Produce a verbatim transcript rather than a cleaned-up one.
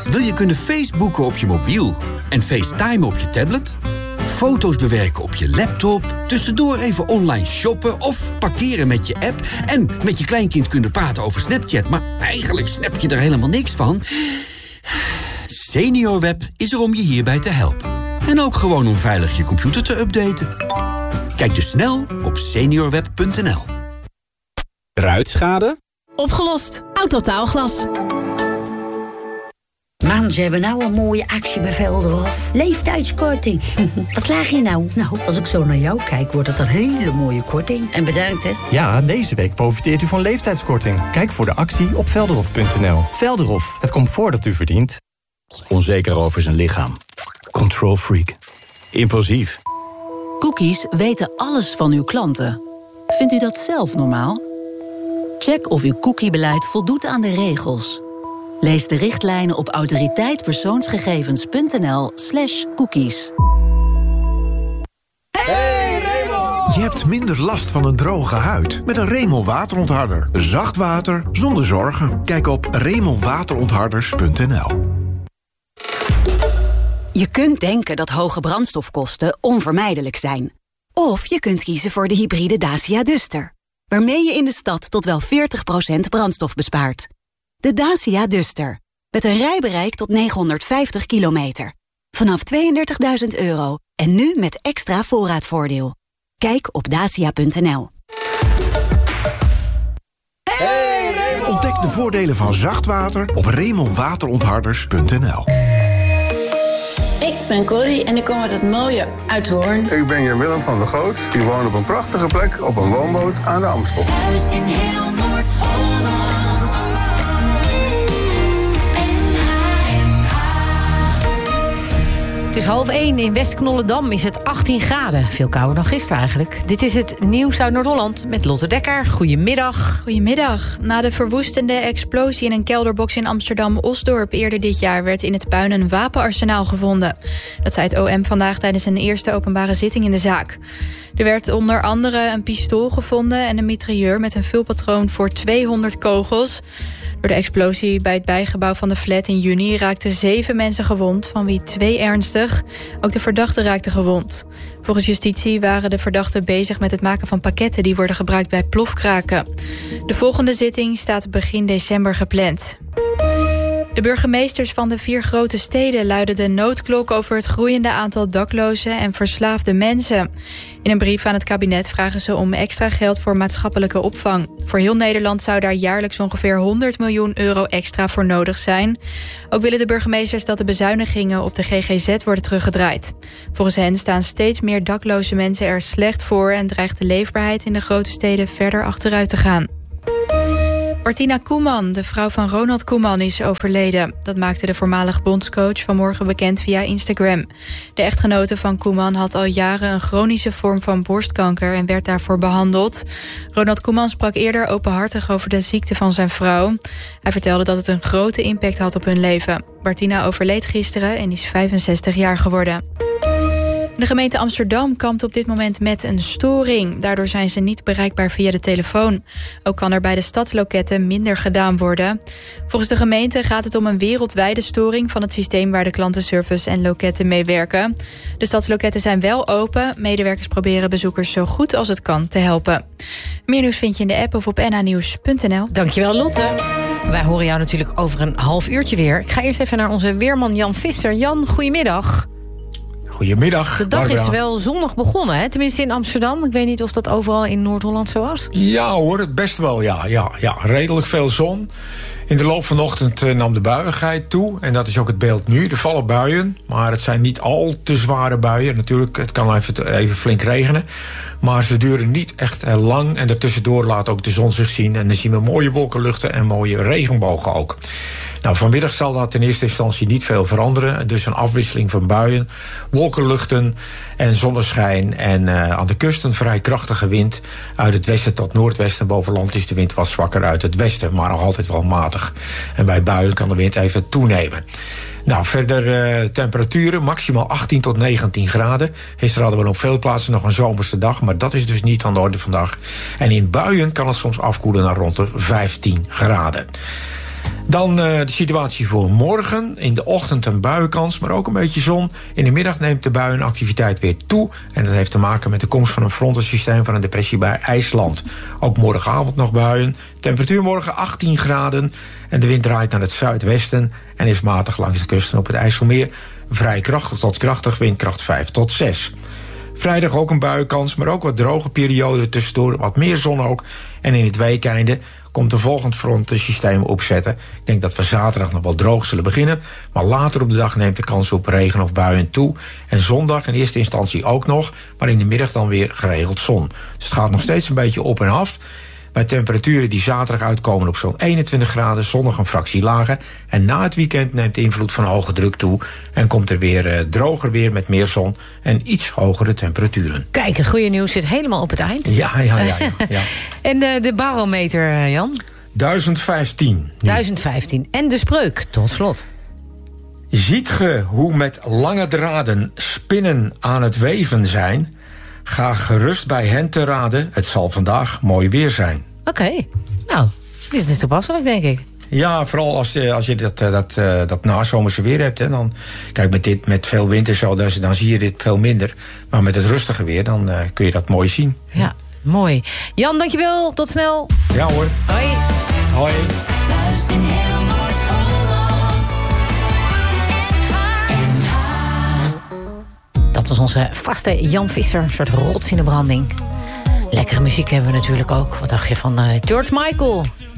Wil je kunnen Facebooken op je mobiel en FaceTime op je tablet? Foto's bewerken op je laptop, tussendoor even online shoppen of parkeren met je app en met je kleinkind kunnen praten over Snapchat, maar eigenlijk snap je er helemaal niks van? SeniorWeb is er om je hierbij te helpen. En ook gewoon om veilig je computer te updaten. Kijk dus snel op seniorweb punt n l. Ruitschade? Opgelost. Autotaalglas. Man, ze hebben nou een mooie actie bij Velderhof. Leeftijdskorting. Wat laag je nou? Nou, als ik zo naar jou kijk, wordt het een hele mooie korting. En bedankt, hè? Ja, deze week profiteert u van leeftijdskorting. Kijk voor de actie op velderhof punt n l. Velderhof, het comfort dat u verdient. Onzeker over zijn lichaam. Control freak. Impulsief. Cookies weten alles van uw klanten. Vindt u dat zelf normaal? Check of uw cookiebeleid voldoet aan de regels. Lees de richtlijnen op autoriteitpersoonsgegevens punt n l slash cookies. Hey Raymond! Je hebt minder last van een droge huid met een Remel waterontharder. Zacht water zonder zorgen. Kijk op remel waterontharders punt n l. Je kunt denken dat hoge brandstofkosten onvermijdelijk zijn. Of je kunt kiezen voor de hybride Dacia Duster, waarmee je in de stad tot wel veertig procent brandstof bespaart. De Dacia Duster, met een rijbereik tot negenhonderdvijftig kilometer. Vanaf tweeëndertigduizend euro en nu met extra voorraadvoordeel. Kijk op dacia punt n l. Hey Raymond! Ontdek de voordelen van zacht water op remel waterontharders punt n l. Ik ben Corrie en ik kom uit het mooie Uithoorn. Ik ben Jan-Willem van der Goot. Die woon op een prachtige plek op een woonboot aan de Amstel. Thuis in heel Noord-Holland. Het is half één. In West-Knollendam is het achttien graden. Veel kouder dan gisteren eigenlijk. Dit is het nieuws uit Noord-Holland met Lotte Dekker. Goedemiddag. Goedemiddag. Na de verwoestende explosie in een kelderbox in Amsterdam-Osdorp eerder dit jaar werd in het puin een wapenarsenaal gevonden. Dat zei het O M vandaag tijdens een eerste openbare zitting in de zaak. Er werd onder andere een pistool gevonden en een mitrailleur met een vulpatroon voor tweehonderd kogels. Door de explosie bij het bijgebouw van de flat in juni raakten zeven mensen gewond, van wie twee ernstig. Ook de verdachte raakte gewond. Volgens justitie waren de verdachten bezig met het maken van pakketten die worden gebruikt bij plofkraken. De volgende zitting staat begin december gepland. De burgemeesters van de vier grote steden luiden de noodklok over het groeiende aantal daklozen en verslaafde mensen. In een brief aan het kabinet vragen ze om extra geld voor maatschappelijke opvang. Voor heel Nederland zou daar jaarlijks ongeveer honderd miljoen euro extra voor nodig zijn. Ook willen de burgemeesters dat de bezuinigingen op de G G Z worden teruggedraaid. Volgens hen staan steeds meer dakloze mensen er slecht voor en dreigt de leefbaarheid in de grote steden verder achteruit te gaan. Martina Koeman, de vrouw van Ronald Koeman, is overleden. Dat maakte de voormalig bondscoach vanmorgen bekend via Instagram. De echtgenote van Koeman had al jaren een chronische vorm van borstkanker en werd daarvoor behandeld. Ronald Koeman sprak eerder openhartig over de ziekte van zijn vrouw. Hij vertelde dat het een grote impact had op hun leven. Martina overleed gisteren en is vijfenzestig jaar geworden. De gemeente Amsterdam kampt op dit moment met een storing. Daardoor zijn ze niet bereikbaar via de telefoon. Ook kan er bij de stadsloketten minder gedaan worden. Volgens de gemeente gaat het om een wereldwijde storing van het systeem waar de klantenservice en loketten mee werken. De stadsloketten zijn wel open. Medewerkers proberen bezoekers zo goed als het kan te helpen. Meer nieuws vind je in de app of op n h nieuws punt n l. Dankjewel, Lotte. Wij horen jou natuurlijk over een half uurtje weer. Ik ga eerst even naar onze weerman Jan Visser. Jan, goedemiddag. Goedemiddag. De dag Barbara. is wel zonnig begonnen, hè? Tenminste in Amsterdam. Ik weet niet of dat overal in Noord-Holland zo was. Ja hoor, best wel, ja, ja, ja. Redelijk veel zon. In de loop van de ochtend uh, nam de buiigheid toe. En dat is ook het beeld nu. Er vallen buien, maar het zijn niet al te zware buien. Natuurlijk, het kan even, even flink regenen. Maar ze duren niet echt uh, lang. En daartussendoor laat ook de zon zich zien. En dan zien we mooie wolkenluchten en mooie regenbogen ook. Nou, vanmiddag zal dat in eerste instantie niet veel veranderen. Dus een afwisseling van buien, wolkenluchten en zonneschijn. En uh, aan de kust een vrij krachtige wind. Uit het westen tot noordwesten. Boven land is de wind wat zwakker uit het westen. Maar nog altijd wel matig. En bij buien kan de wind even toenemen. Nou, verder uh, temperaturen, maximaal achttien tot negentien graden. Gisteren hadden we op veel plaatsen nog een zomerse dag, maar dat is dus niet aan de orde vandaag. En in buien kan het soms afkoelen naar rond de vijftien graden. Dan uh, de situatie voor morgen. In de ochtend een buienkans, maar ook een beetje zon. In de middag neemt de buienactiviteit weer toe. En dat heeft te maken met de komst van een frontensysteem van een depressie bij IJsland. Ook morgenavond nog buien. Temperatuur morgen achttien graden. En de wind draait naar het zuidwesten en is matig langs de kusten op het IJsselmeer. Vrij krachtig tot krachtig, windkracht vijf tot zes. Vrijdag ook een buienkans, maar ook wat droge periode tussendoor. Wat meer zon ook. En in het weekeinde komt de volgend frontensysteem opzetten. Ik denk dat we zaterdag nog wel droog zullen beginnen. Maar later op de dag neemt de kans op regen of buien toe. En zondag in eerste instantie ook nog. Maar in de middag dan weer geregeld zon. Dus het gaat nog steeds een beetje op en af. Bij temperaturen die zaterdag uitkomen op zo'n eenentwintig graden, zondag een fractie lager. En na het weekend neemt de invloed van hoge druk toe. En komt er weer uh, droger weer met meer zon en iets hogere temperaturen. Kijk, het goede nieuws zit helemaal op het eind. Ja, ja, ja. ja, ja. En de, de barometer, Jan? duizend vijftien. duizend vijftien. En de spreuk, tot slot. Ziet ge hoe met lange draden spinnen aan het weven zijn? Ga gerust bij hen te raden, het zal vandaag mooi weer zijn. Oké, okay. Nou, dit is toepasselijk, denk ik. Ja, vooral als je, als je dat, dat, dat nazomerse weer hebt. Hè, dan, kijk, met, dit, met veel wind en zo, dan, dan zie je dit veel minder. Maar met het rustige weer, dan uh, kun je dat mooi zien. Ja, mooi. Jan, dankjewel. Tot snel. Ja hoor. Hoi. Hoi. Thuis in heel Noord-Holland. Dat was onze vaste Jan Visser, een soort rots in de branding. Lekkere muziek hebben we natuurlijk ook. Wat dacht je van uh, George Michael?